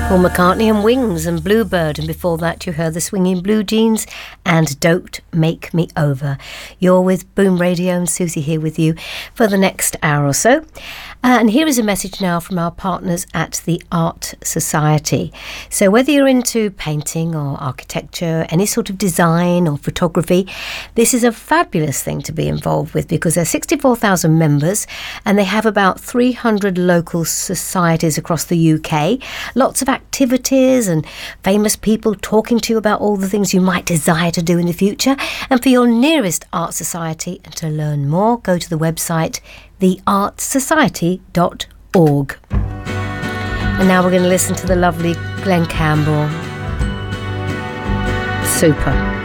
Paul McCartney and Wings and Bluebird, and before that you heard the Swinging Blue Jeans and Don't Make Me Over. You're with Boom Radio and Susie here with you for the next hour or so. And here is a message now from our partners at the Art Society. So whether you're into painting or architecture, any sort of design or photography, this is a fabulous thing to be involved with because there are 64,000 members and they have about 300 local societies across the UK. Lots of activities and famous people talking to you about all the things you might desire to do in the future. And for your nearest art society and to learn more, go to the website theartsociety.org. And now we're going to listen to the lovely Glen Campbell. Super.